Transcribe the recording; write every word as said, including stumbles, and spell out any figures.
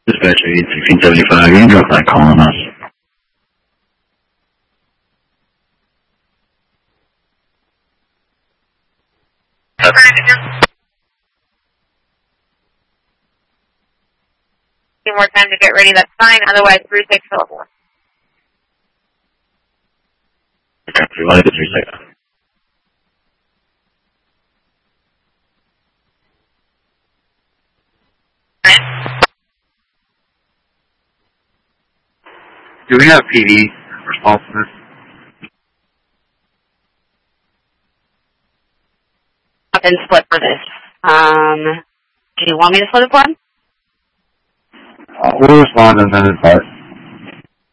Dispatcher eight sixteen seventy-five, you can drop that call on us. Need more time to get ready, that's fine. Otherwise, three six four four. Okay, three one three six. Do we have P D responsiveness? I've been split for this. Um, do you want me to split it for him? Uh, we'll respond in a minute, but